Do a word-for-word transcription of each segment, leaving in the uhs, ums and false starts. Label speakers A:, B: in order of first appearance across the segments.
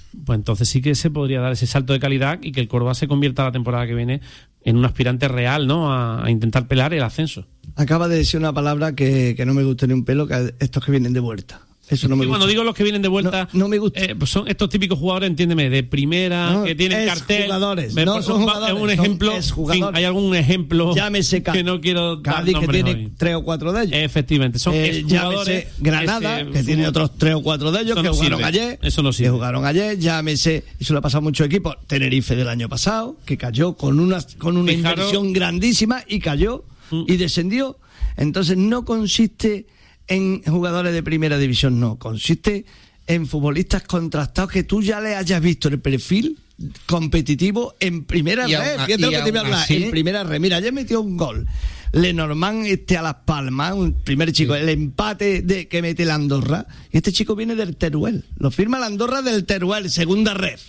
A: pues entonces sí que se podría dar ese salto de calidad y que el Córdoba se convierta la temporada que viene en un aspirante real, ¿no? A, a intentar pelear el ascenso.
B: Acaba de decir una palabra que, que no me gusta ni un pelo, que estos que vienen de vuelta. Eso no me
A: y
B: gusta.
A: cuando digo los que vienen de vuelta,
B: no, no me gusta.
A: Eh, pues son estos típicos jugadores, entiéndeme, de primera,
B: no,
A: que tienen
B: es
A: cartel.
B: Jugadores,
A: Me,
B: no
A: por,
B: son jugadores,
A: un ejemplo.
B: Son
A: fin, hay algún ejemplo
B: llámese
A: que no quiero
B: Cádiz,
A: dar
B: que tiene
A: hoy.
B: tres o cuatro de ellos.
A: Efectivamente, son
B: eh,
A: jugadores.
B: Granada, ese, que tiene otros tres o cuatro de ellos que no jugaron
A: sirve.
B: ayer.
A: Eso no sirve.
B: Que jugaron ayer, llámese, eso le ha pasado a muchos equipos. Tenerife del año pasado, que cayó con una, con una
A: Fijaros,
B: inversión grandísima y cayó mm. y descendió. Entonces no consiste en jugadores de primera división, no, consiste en futbolistas contrastados que tú ya le hayas visto el perfil competitivo en primera red. Fíjate lo que te voy a hablar, así, en primera red. Mira, ayer metió un gol. Lenormand este a Las Palmas, un primer chico, sí. El empate de que mete la Andorra. Y este chico viene del Teruel. Lo firma la Andorra del Teruel, segunda red.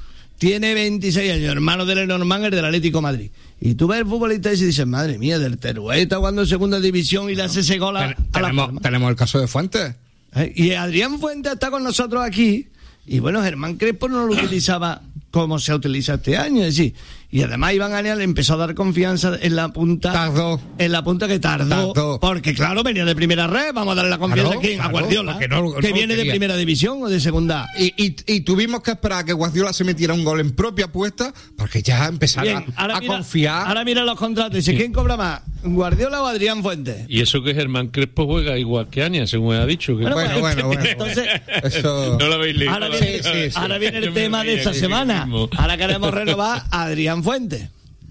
B: Tiene veintiséis años, hermano de Lenormand, el del Atlético de Madrid. Y tú ves el futbolista y dices, madre mía, del Teruel está jugando en segunda división y le hace ese gol a,
C: Ten,
B: a
C: tenemos,
B: la
C: tenemos el caso de Fuentes.
B: ¿Eh? Y Adrián Fuentes está con nosotros aquí. Y bueno, Germán Crespo no lo utilizaba como se utiliza este año, es decir, y además Iván Anial empezó a dar confianza en la punta,
C: tardó,
B: en la punta que tardó, tardó. porque claro, venía de primera red, vamos a darle la confianza claro, a quién, claro, a Guardiola, no, que no viene de primera división o de segunda.
C: Y, y, y tuvimos que esperar a que Guardiola se metiera un gol en propia apuesta, porque ya empezaba a, a
B: mira,
C: confiar.
B: Ahora mira los contratos, dice, ¿quién cobra más? ¿Guardiola o Adrián Fuentes?
D: Y eso que Germán Crespo juega igual que Ania, según ha dicho. Que
B: bueno,
C: bueno, bueno, bueno,
B: entonces,
D: eso... no lo habéis leído.
B: Ahora viene, sí, sí, sí. Ahora viene el tema de esta semana. Ahora queremos renovar a Adrián Fuentes.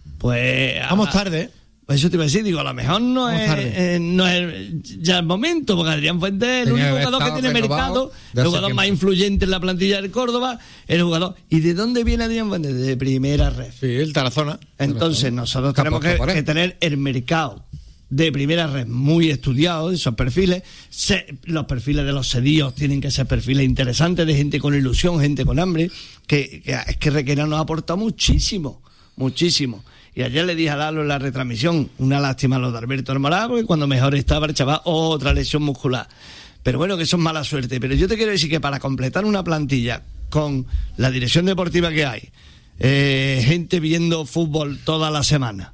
B: Pues
E: vamos tarde.
B: Pues eso te iba a decir, digo, a lo mejor no es, eh, no es ya el momento, porque Adrián Fuentes es el único jugador que tiene mercado, el jugador más influyente en la plantilla del Córdoba, el jugador. ¿Y de dónde viene Adrián Fuentes? De primera red.
E: Sí, el Tarazona.
B: Entonces nosotros tenemos que, que tener el mercado de primera red muy estudiado, esos perfiles. Se, los perfiles de los cedidos tienen que ser perfiles interesantes, de gente con ilusión, gente con hambre, que, que es que Requena nos aporta muchísimo, muchísimo. Y ayer le dije a Lalo en la retransmisión, una lástima lo de Alberto Almoraz, porque cuando mejor estaba el chaval, otra lesión muscular. Pero bueno, que eso es mala suerte. Pero yo te quiero decir que para completar una plantilla con la dirección deportiva que hay, eh, gente viendo fútbol toda la semana,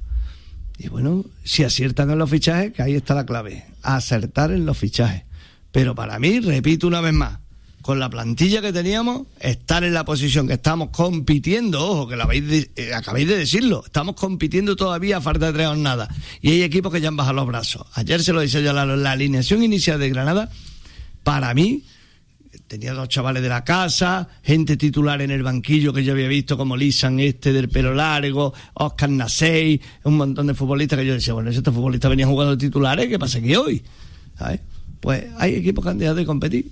B: y bueno, si aciertan en los fichajes, que ahí está la clave, acertar en los fichajes. Pero para mí, repito una vez más, con la plantilla que teníamos, estar en la posición que estamos compitiendo, ojo, que lo habéis de, eh, acabáis de decirlo, estamos compitiendo todavía a falta de tres jornadas, y hay equipos que ya han bajado los brazos. Ayer se lo decía yo, la, la alineación inicial de Granada, para mí, tenía dos chavales de la casa, gente titular en el banquillo que yo había visto, como Lisan este del pelo largo, Oscar Nasei, un montón de futbolistas que yo decía, bueno, estos futbolistas venían jugando titulares, ¿qué pasa aquí hoy? ¿Sabes? Pues hay equipos que han dejado de competir.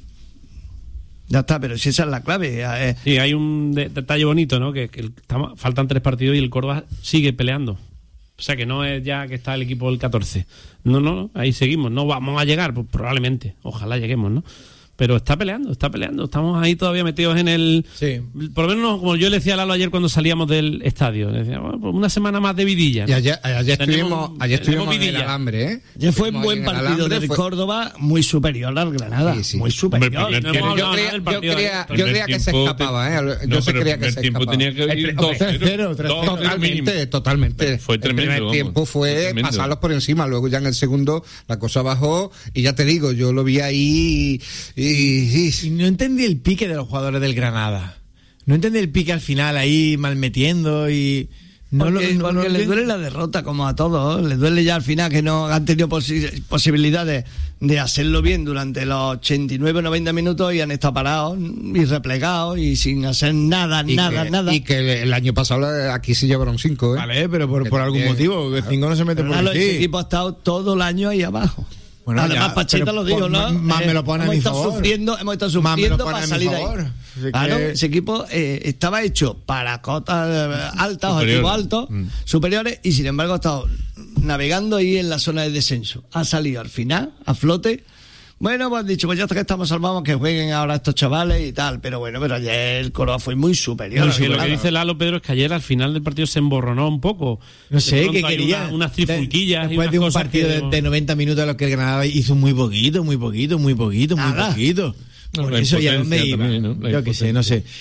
B: Ya está, pero si esa es la clave. Eh.
A: Sí, hay un de- detalle bonito, ¿no? Que, que el, estamos, faltan tres partidos y el Córdoba sigue peleando. O sea, que no es ya que está el equipo del catorce. No, no, ahí seguimos. No vamos a llegar, pues probablemente. Ojalá lleguemos, ¿no? Pero está peleando, está peleando. Estamos ahí todavía metidos en el...
E: Sí.
A: Por lo menos, como yo le decía a Lalo ayer cuando salíamos del estadio, le decía, bueno, pues una semana más de vidilla, ¿no?
C: Y ayer, ayer
A: Tenemos-
C: estuvimos, ayer estuvimos
A: tenemos
C: en el
A: vidilla.
C: Alambre, ¿eh?
B: Ya fue un
C: Estuvimos
B: buen
C: en el
B: partido
C: Alambre,
B: del
C: fue-
B: Córdoba, muy superior al Granada.
C: Sí, sí.
B: Muy superior.
D: Hombre, el primer
C: Yo,
D: tiempo-
C: yo
A: Vamos a
C: creía,
A: hablar del
C: yo
A: partido.
C: creía,
D: El
C: yo
D: primer
C: creía que se
D: tiempo
C: escapaba, ¿eh? Yo
D: No,
C: se
D: pero el
C: creía que
D: primer
C: se
D: tiempo
C: escapaba.
D: tenía que ir
E: El-
D: dos
E: tres cero, tres cero.
C: Totalmente, totalmente.
D: Fue tremendo,
C: El primer
D: vamos.
C: tiempo
D: Fue
C: fue
D: tremendo.
C: pasarlos por encima, luego ya en el segundo la cosa bajó y ya te digo, yo lo vi ahí y... y-
E: Y no entendí el pique de los jugadores del Granada. No entendí el pique al final ahí mal metiendo y... No
B: porque
E: lo- no-
B: porque
E: no-
B: les duele la derrota, como a todos. Les duele ya al final que no han tenido posi- posibilidades de hacerlo bien durante los ochenta y nueve o noventa minutos y han estado parados y replegados y sin hacer nada,
C: y
B: nada,
C: que,
B: nada.
C: Y que el año pasado aquí se llevaron cinco, ¿eh?
E: Vale, pero por,
C: Que
E: por algún
C: también-
E: motivo. Que cinco no se mete
B: Pero
E: por
B: claro, ese
E: aquí.
B: equipo ha estado todo el año ahí abajo.
E: Bueno,
B: Además,
E: ya,
B: Pacheta
E: pero
B: lo dijo,
E: por-
B: ¿no?
E: más- más me lo pone a
B: hemos
E: mi
B: estado
E: favor.
B: Sufriendo, hemos estado
E: Más me lo
B: sufriendo
E: pone
B: para
E: a mi
B: salir de
E: favor.
B: ahí.
E: Así
B: Claro,
E: que-
B: ese equipo eh, estaba hecho para cotas eh, altas,
D: Superiores.
B: objetivos altos,
D: Mm.
B: superiores, y sin embargo ha estado navegando ahí en la zona de descenso. Ha salido al final, a flote. Bueno, pues han dicho, pues ya hasta que estamos salvados, que jueguen ahora estos chavales y tal. Pero bueno, pero ayer el Córdoba fue muy superior.
A: Bueno, que lo que
B: Claro.
A: dice Lalo, Pedro, es que ayer al final del partido se emborronó un poco.
E: No sé,
A: De
E: que
A: pronto hay
E: quería.
A: una- unas trifulquillas. y
E: Después
A: unas
E: de un
A: cosas
E: partido
A: que-
E: de, de noventa minutos, lo que el Granada hizo muy poquito, muy poquito, muy poquito, muy
B: Nada.
E: poquito.
D: No,
E: Por
D: la
E: eso ya
D: impotencia
E: dónde iba.
D: también, ¿no? La
E: Yo qué sé, no sé.